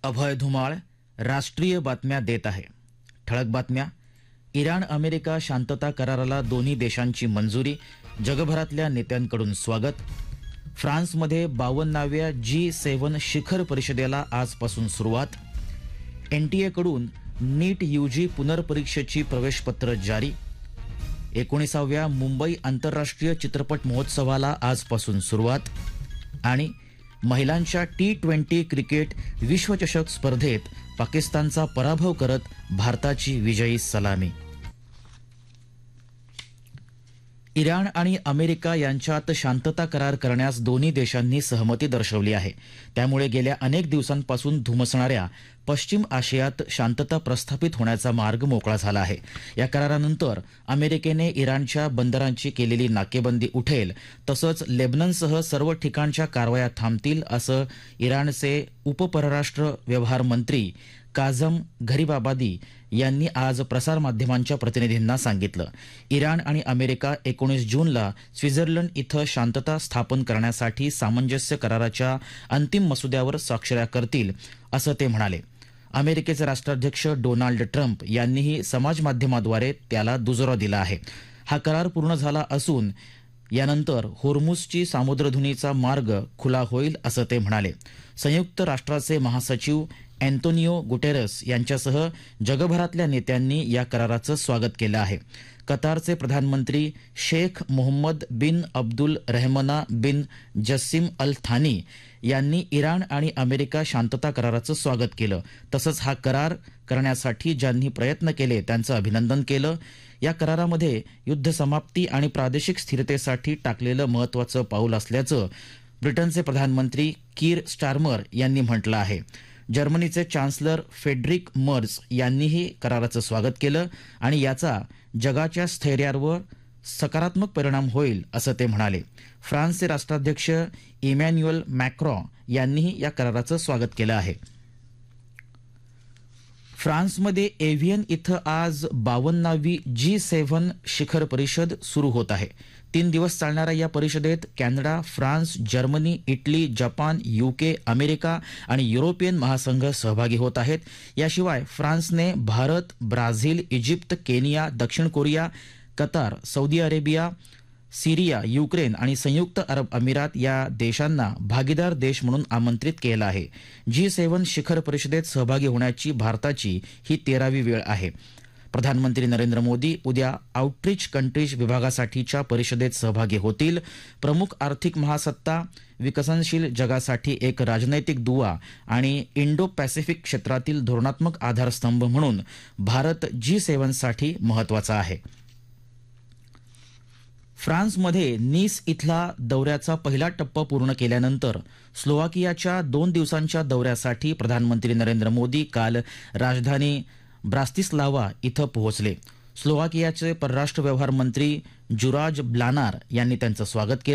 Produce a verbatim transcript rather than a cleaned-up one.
अभय धुमाळ राष्ट्रीय बातम्या देत आहे. ठळक बातम्या. इराण अमेरिका शांतता कराराला दोन्ही देशांची मंजुरी, जगभरातल्या नेत्यांकडून स्वागत. फ्रान्समध्ये बावन्नाव्या जी सेवन शिखर परिषदेला आजपासून सुरुवात. एनटीएकडून नीट यूजी पुनर्परीक्षेची प्रवेशपत्र जारी. एकोणीसाव्या मुंबई आंतरराष्ट्रीय चित्रपट महोत्सवाला आजपासून सुरुवात. आणि महिलांच्या टी ट्वेंटी क्रिकेट विश्वचषक स्पर्धेत पाकिस्तानचा पराभव करत भारताची विजयी सलामी. इराण आणि अमेरिका यांच्यात शांतता करार करण्यास दोन्ही देशांनी सहमती दर्शवली आहे. त्यामुळे गेल्या अनेक दिवसांपासून धुमसणाऱ्या पश्चिम आशियात शांतता प्रस्थापित होण्याचा मार्ग मोकळा झाला आहे. या करारानंतर अमेरिकेने इराणच्या बंदरांची केलेली नाकेबंदी उठेल, तसंच लेबननसह सर्व ठिकाणच्या कारवाया थांबतील, असं इराणचे उपपरराष्ट्र व्यवहार मंत्री काझम घरिबाबादी यांनी आज प्रसारमाध्यमांच्या प्रतिनिधींना सांगितलं. इराण आणि अमेरिका एकोणीस जूनला स्वित्झर्लंड इथं शांतता स्थापन करण्यासाठी सामंजस्य कराराच्या अंतिम मसुद्यावर स्वाक्षऱ्या करतील, असं ते म्हणाले. अमेरिकेचे राष्ट्राध्यक्ष डोनाल्ड ट्रम्प यांनीही समाजमाध्यमाद्वारे त्याला दुजोरा दिला आहे. हा करार पूर्ण झाला असून यानंतर होर्मुझची सामुद्रधुनीचा मार्ग खुला होईल, असं ते म्हणाले. संयुक्त राष्ट्राचे महासचिव अँटोनियो गुटेरस यांच्यासह जगभरातल्या नेत्यांनी या कराराचं स्वागत केलं आहे. कतारचे प्रधानमंत्री शेख मोहम्मद बिन अब्दुल रहमना बिन जस्सिम अल थानी यांनी इराण आणि अमेरिका शांतता कराराचं स्वागत केलं. तसंच हा करार करण्यासाठी ज्यांनी प्रयत्न केले त्यांचं अभिनंदन केलं. या करारामध्ये युद्ध समाप्ती आणि प्रादेशिक स्थिरतेसाठी टाकलेलं महत्त्वाचं पाऊल असल्याचं ब्रिटनचे प्रधानमंत्री कीर स्टारमर यांनी म्हटलं आहे. जर्मनीचे चान्सलर फेडरिक मर्ज यांनीही कराराचं स्वागत केलं आणि याचा जगाच्या स्थैर्यावर सकारात्मक परिणाम होईल, असं ते म्हणाले. फ्रान्सचे राष्ट्राध्यक्ष इमॅन्युअल मॅक्रॉ यांनीही या कराराचं स्वागत केलं आहे. फ्रान्समध्ये एव्हियन इथं आज बावन्नावी जी सेव्हन शिखर परिषद सुरू होत आहे. तीन दिवस चालणाऱ्या या परिषदेत Canada, France, Germany, Italy, Japan, UK, America आणि युरोपियन महासंघ सहभागी होत आहेत. याशिवाय फ्रान्सने भारत, ब्राझील, इजिप्त, केनिया, दक्षिण कोरिया, कतार, सौदी अरेबिया, सिरिया, युक्रेन आणि संयुक्त अरब अमिरात या देशांना भागीदार देश म्हणून आमंत्रित केलं आहे. जी सेव्हन शिखर परिषदेत सहभागी होण्याची भारताची ही तेरावी वेळ आहे. प्रधानमंत्री नरेंद्र मोदी उद्या आउटरीच कंट्रीज विभागासाठीच्या परिषदेत सहभागी होतील. प्रमुख आर्थिक महासत्ता, विकसनशील जगासाठी एक राजनैतिक दुवा आणि इंडो पॅसिफिक क्षेत्रातील धोरणात्मक आधारस्तंभ म्हणून भारत जी सेव्हनसाठी महत्वाचा आहे. फ्रान्समध्ये नीस इथला दौऱ्याचा पहिला टप्पा पूर्ण केल्यानंतर स्लोवाकियाच्या दोन दिवसांच्या दौऱ्यासाठी प्रधानमंत्री नरेंद्र मोदी काल राजधानी ब्रातिस्लावा इथं पोहोचले. स्लोवाकियाचे परराष्ट्र व्यवहार मंत्री जुराज ब्लानार यांनी त्यांचं स्वागत केलं.